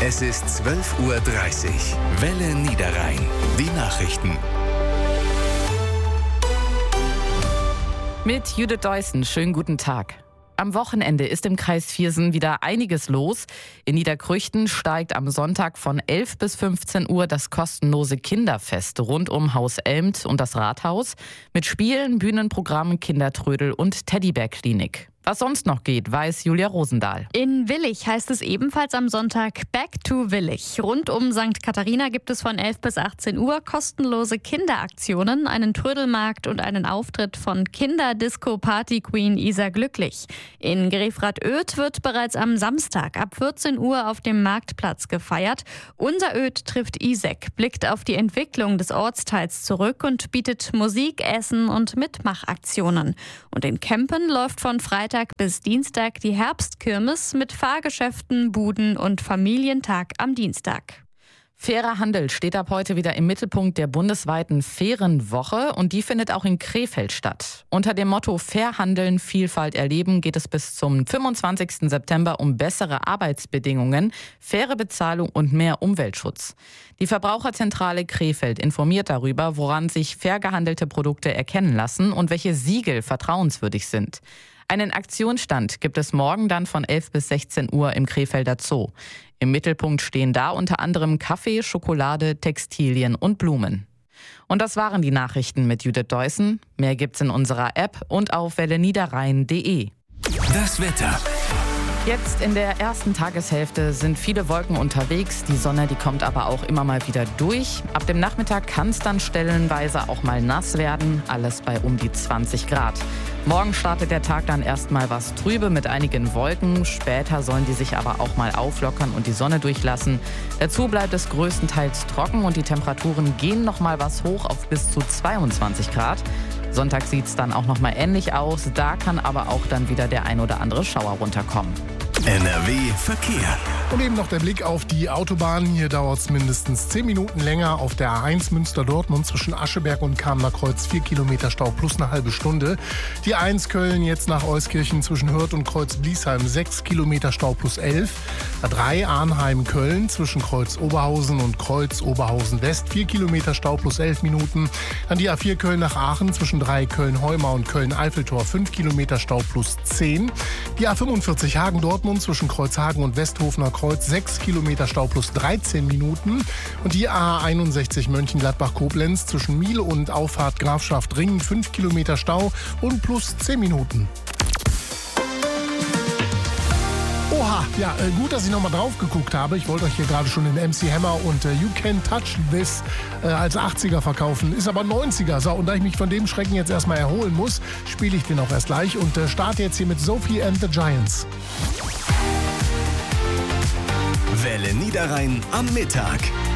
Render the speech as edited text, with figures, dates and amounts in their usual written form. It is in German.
Es ist 12:30 Uhr. Welle Niederrhein. Die Nachrichten. Mit Judith Deussen, schönen guten Tag. Am Wochenende ist im Kreis Viersen wieder einiges los. In Niederkrüchten steigt am Sonntag von 11 bis 15 Uhr das kostenlose Kinderfest rund um Haus Elmt und das Rathaus mit Spielen, Bühnenprogrammen, Kindertrödel und Teddybär-Klinik. Was sonst noch geht, weiß Julia Rosendahl. In Willich heißt es ebenfalls am Sonntag Back to Willich. Rund um St. Katharina gibt es von 11 bis 18 Uhr kostenlose Kinderaktionen, einen Trödelmarkt und einen Auftritt von Kinder-Disco-Party-Queen Isa Glücklich. In Grefrath-Oedt wird bereits am Samstag ab 14 Uhr auf dem Marktplatz gefeiert. Unser Oedt trifft Isek, blickt auf die Entwicklung des Ortsteils zurück und bietet Musik, Essen und Mitmachaktionen. Und in Kempen läuft von Freitag bis Dienstag die Herbstkirmes mit Fahrgeschäften, Buden und Familientag am Dienstag. Fairer Handel steht ab heute wieder im Mittelpunkt der bundesweiten Fairenwoche und die findet auch in Krefeld statt. Unter dem Motto Fair handeln, Vielfalt erleben geht es bis zum 25. September um bessere Arbeitsbedingungen, faire Bezahlung und mehr Umweltschutz. Die Verbraucherzentrale Krefeld informiert darüber, woran sich fair gehandelte Produkte erkennen lassen und welche Siegel vertrauenswürdig sind. Einen Aktionsstand gibt es morgen dann von 11 bis 16 Uhr im Krefelder Zoo. Im Mittelpunkt stehen da unter anderem Kaffee, Schokolade, Textilien und Blumen. Und das waren die Nachrichten mit Judith Deussen. Mehr gibt's in unserer App und auf welleniederrhein.de. Das Wetter. Jetzt in der ersten Tageshälfte sind viele Wolken unterwegs. Die Sonne, die kommt aber auch immer mal wieder durch. Ab dem Nachmittag kann es dann stellenweise auch mal nass werden. Alles bei um die 20 Grad. Morgen startet der Tag dann erstmal was trübe mit einigen Wolken. Später sollen die sich aber auch mal auflockern und die Sonne durchlassen. Dazu bleibt es größtenteils trocken und die Temperaturen gehen noch mal was hoch auf bis zu 22 Grad. Sonntag sieht es dann auch noch mal ähnlich aus. Da kann aber auch dann wieder der ein oder andere Schauer runterkommen. NRW Verkehr. Und eben noch der Blick auf die Autobahn. Hier dauert es mindestens 10 Minuten länger. Auf der A1 Münster-Dortmund zwischen Ascheberg und Kamener Kreuz 4 Kilometer Stau plus eine halbe Stunde. Die A1 Köln jetzt nach Euskirchen zwischen Hürth und Kreuz-Bliesheim 6 Kilometer Stau plus 11. A3 Arnheim-Köln zwischen Kreuz-Oberhausen und Kreuz-Oberhausen-West 4 Kilometer Stau plus 11 Minuten. Dann die A4 Köln nach Aachen zwischen 3 Köln-Heumar und Köln-Eiffeltor 5 Kilometer Stau plus 10. Die A45 Hagen-Dortmund zwischen Kreuzhagen und Westhofener Kreuz 6 Kilometer Stau plus 13 Minuten. Und die A61 Mönchengladbach-Koblenz zwischen Miel und Auffahrt Grafschaft-Ringen 5 Kilometer Stau und plus 10 Minuten. Oha, ja, gut, dass ich nochmal drauf geguckt habe. Ich wollte euch hier gerade schon den MC Hammer und You Can Touch This als 80er verkaufen. Ist aber 90er. So, und da ich mich von dem Schrecken jetzt erstmal erholen muss, spiele ich den auch erst gleich und starte jetzt hier mit Sophie and the Giants. Welle Niederrhein am Mittag.